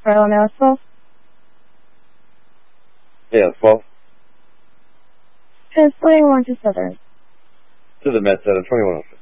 Carla Mail 12? Yeah, 12. Transporting 1 to Southern. To the Met Center, 2106.